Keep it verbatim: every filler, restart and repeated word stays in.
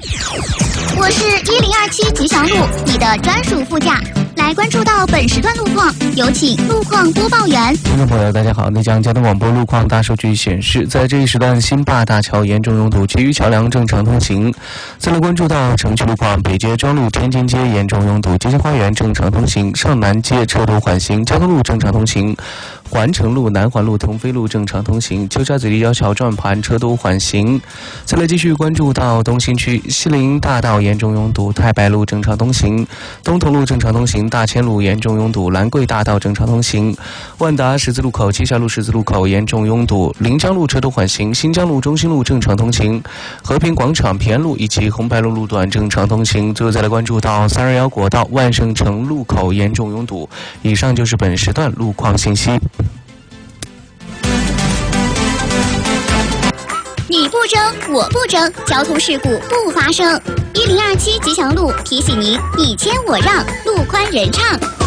我是一零二七吉祥路，你的专属副驾。来关注到本时段路况，有请路况播报员。 听众朋友，大家好，内江交通广播路况大数据显示，在这一时段，新坝大桥严重拥堵，其余桥梁正常通行。再来关注到城区路况，北街庄路、天津街严重拥堵，街心花园正常通行，上南街车多缓行，交通路正常通行。环城路、南环路、腾飞路正常通行，旧沙子立交桥转盘车多缓行。再来继续关注到东新区，西林大道严重拥堵，太白路正常通行，东同路正常通行，大千路严重拥堵，兰桂大道正常通行，万达十字路口、七峡路十字路口严重拥堵，临江路车多缓行，新疆路、中心路正常通行，和平广场、平安路以及红白路路段正常通行。最后再来关注到三二幺国道万盛城路口严重拥堵。以上就是本时段路况信息。 你不争，我不争，交通事故不发生。一零二七吉祥路提醒您：你谦我让，路宽人畅。